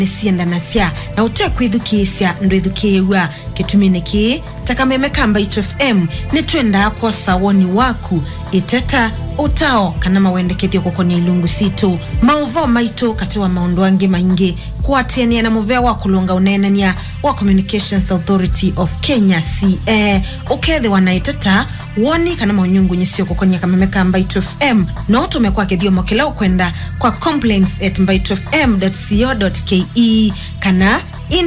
nisienda nasia na utekwa idhukiisya ndo idhukiiwa kituminiki takamemeka Mbaito FM nitwenda kwa sawoni waku iteta utao kana mawendekethio kokonia ilungu situ mauvo maito katiwa maondo wange maingi kuatiania na muvea wa kulunga unenania wa Communications Authority of Kenya CA ukethe wanaiteta woni kana maunyungu nyisio kokonia kamemeka Mbaito FM no tumekwa kethio mokela ukwenda kwa complaints@mbaitofm.co.ke kana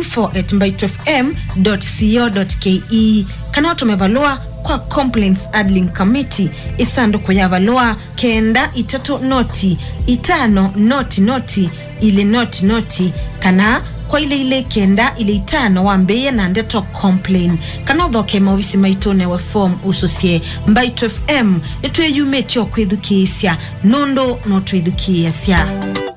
info@mbaitofm.co.ke kana tumevalua kwa Complaints Handling Committee isanduku ya valua kenda itatu noti itano noti ile noti kana kwa ile kenda ile itano wambeye na ndeto complain kana dhoke mawisi maitone wa form usosie Mbaito FM etwe yumeti okwedhukiisya nondo no twedhukiisya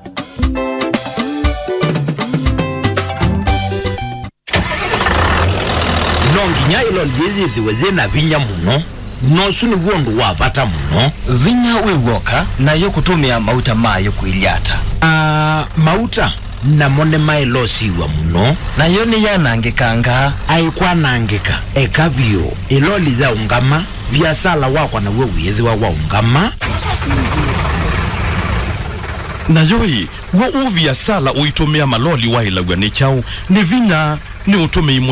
nonginya ilo lizi wezena vinya muno no suni wondu wapata muno vinya wiwoka na yo kutumia mauta mayo kuiliata mauta na mone mailosiwa muno na yo ni yanangikanga aikwa nangika ekabio iloli za ungama biasala wakwa na wewe wa ungama na yoi wo uvia sala uitumia maloli wa ilagwa ni chau ni vinya ni utume